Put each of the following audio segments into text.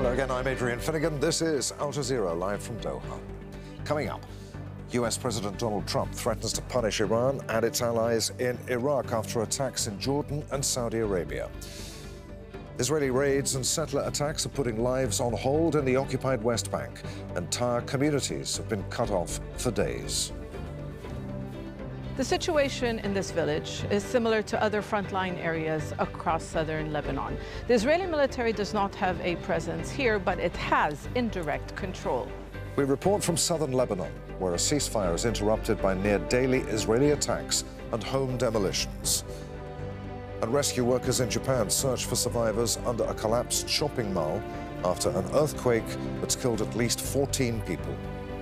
Hello again, I'm Adrian Finnegan. This is Al Jazeera, live from Doha. Coming up, US President Donald Trump threatens to punish Iran and its allies in Iraq after attacks in Jordan and Saudi Arabia. Israeli raids and settler attacks are putting lives on hold in the occupied West Bank. Entire communities have been cut off for days. The situation in this village is similar to other frontline areas across southern Lebanon. The Israeli military does not have a presence here, but it has indirect control. We report from southern Lebanon, where a ceasefire is interrupted by near-daily Israeli attacks and home demolitions. And rescue workers in Japan search for survivors under a collapsed shopping mall after an earthquake that's killed at least 14 people.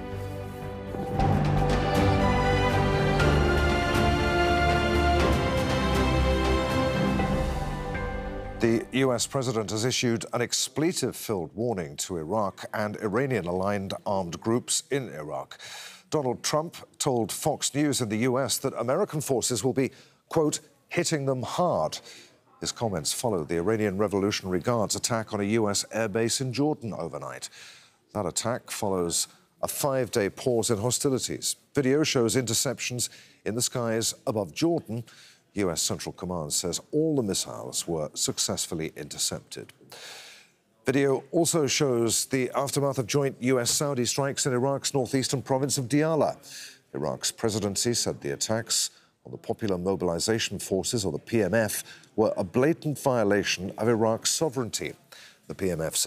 The US president has issued an expletive-filled warning to Iraq and Iranian-aligned armed groups in Iraq. Donald Trump told Fox News in the US that American forces will be, quote, hitting them hard. His comments followed the Iranian Revolutionary Guard's attack on a US airbase in Jordan overnight. That attack follows a 5-day pause in hostilities. Video shows interceptions in the skies above Jordan. US Central Command says all the missiles were successfully intercepted. Video also shows the aftermath of joint US-Saudi strikes in Iraq's northeastern province of Diyala. Iraq's presidency said the attacks on the Popular Mobilization Forces, or the PMF, were a blatant violation of Iraq's sovereignty. The PMF said